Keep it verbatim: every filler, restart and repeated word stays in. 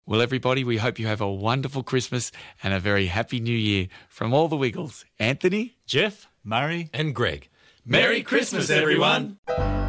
Well, everybody, we hope you have a wonderful Christmas and a very happy New Year from all the Wiggles. Anthony, Jeff, Murray, and Greg. Merry Christmas, everyone.